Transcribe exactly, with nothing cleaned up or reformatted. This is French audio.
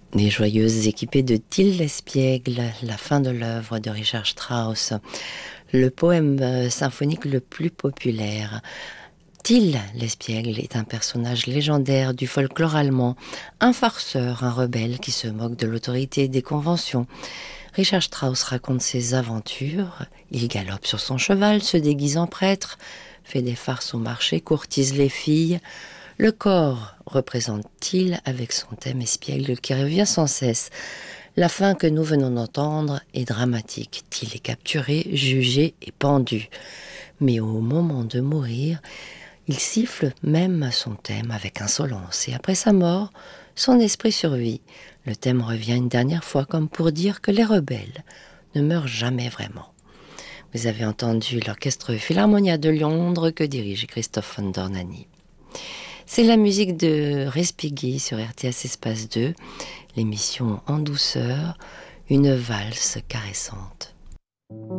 Les Joyeuses équipées de Till L'Espiègle, la fin de l'œuvre de Richard Strauss, le poème symphonique le plus populaire. Till L'Espiègle est un personnage légendaire du folklore allemand, un farceur, un rebelle qui se moque de l'autorité et des conventions. Richard Strauss raconte ses aventures. Il galope sur son cheval, se déguise en prêtre, fait des farces au marché, courtise les filles. Le corps représente Till avec son thème espiègle qui revient sans cesse. La fin que nous venons d'entendre est dramatique. Till est capturé, jugé et pendu. Mais au moment de mourir, il siffle même à son thème avec insolence. Et après sa mort, son esprit survit. Le thème revient une dernière fois comme pour dire que les rebelles ne meurent jamais vraiment. Vous avez entendu l'Orchestre Philharmonia de Londres que dirige Christophe von Dohnanyi. C'est la musique de Respighi sur R T S Espace deux, l'émission En douceur, une valse caressante.